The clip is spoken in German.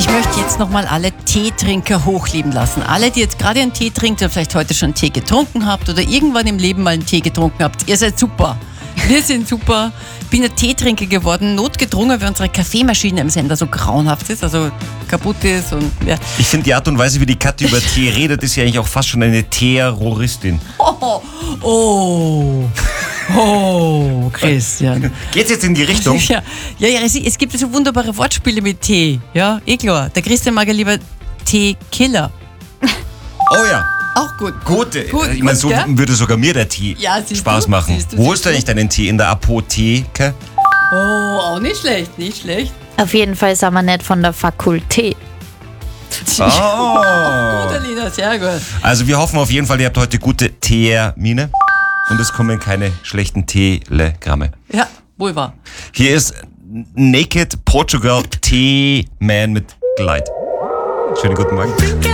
Ich möchte jetzt nochmal alle Teetrinker hochleben lassen. Alle, die jetzt gerade einen Tee trinkt oder vielleicht heute schon einen Tee getrunken habt oder irgendwann im Leben mal einen Tee getrunken habt. Ihr seid super. Wir sind super. Ich bin ein Teetrinker geworden, notgedrungen, weil unsere Kaffeemaschine im Sender so grauenhaft ist, also kaputt ist. Und ja. Ich finde die Art und Weise, wie die Kathi über Tee redet, ist ja eigentlich auch fast schon eine Terroristin. Oh, Christian. Geht's jetzt in die Richtung? Ja, es gibt so wunderbare Wortspiele mit Tee. Ja, klar. Der Christian mag ja lieber Teekiller. Oh ja. Auch gut. Gut, ich meine, so würde sogar mir der Tee Spaß machen. Wo ist eigentlich deinen Tee? In der Apotheke? Oh, auch nicht schlecht, nicht schlecht. Auf jeden Fall sind wir nicht von der Fakultät. Oh. Gut, Alina, sehr gut. Also wir hoffen auf jeden Fall, ihr habt heute gute Termine und es kommen keine schlechten Telegramme. Ja, wohl wahr. Hier ist Naked Portugal Tea Man mit Glide. Schönen guten Morgen.